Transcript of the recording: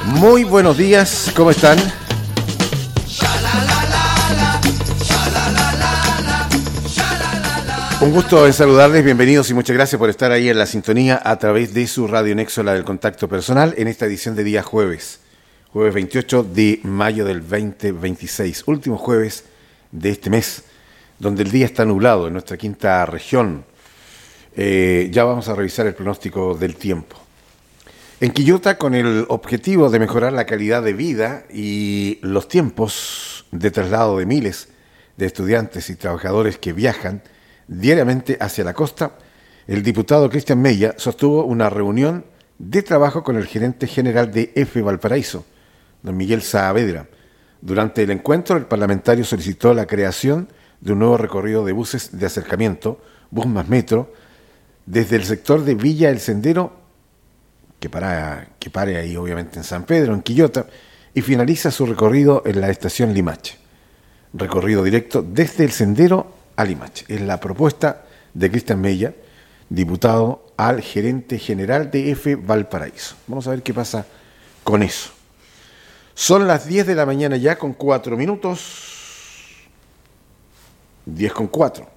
Muy buenos días, ¿cómo están? Un gusto en saludarles, bienvenidos y muchas gracias por estar ahí en la sintonía a través de su Radio Nexo, la del contacto personal, en esta edición de día jueves 28 de mayo del 2026, último jueves de este mes, donde el día está nublado en nuestra quinta región. Ya vamos a revisar el pronóstico del tiempo. En Quillota, con el objetivo de mejorar la calidad de vida y los tiempos de traslado de miles de estudiantes y trabajadores que viajan diariamente hacia la costa, el diputado Cristian Mella sostuvo una reunión de trabajo con el gerente general de EFE Valparaíso, don Miguel Saavedra. Durante el encuentro, el parlamentario solicitó la creación de un nuevo recorrido de buses de acercamiento, Bus más Metro, desde el sector de Villa El Sendero, que pare ahí obviamente en San Pedro, en Quillota, y finaliza su recorrido en la estación Limache. Recorrido directo desde el Sendero a Limache. Es la propuesta de Cristian Mella, diputado al gerente general de EFE Valparaíso. Vamos a ver qué pasa con eso. Son las 10 de la mañana ya con 4 minutos. 10 con 4.